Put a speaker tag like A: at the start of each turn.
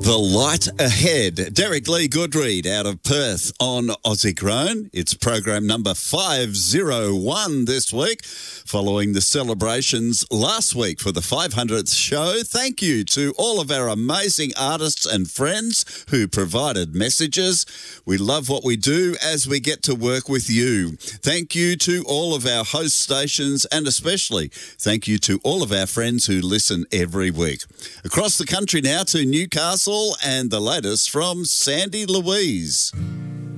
A: The Light Ahead. Derek Lee Goodread out of Perth on Aussie Crone. It's program number 501 this week, following the celebrations last week for the 500th show. Thank you to all of our amazing artists and friends who provided messages. We love what we do as we get to work with you. Thank you to all of our host stations, and especially thank you to all of our friends who listen every week. Across the country now to Newcastle, and the latest from Sandy Louise.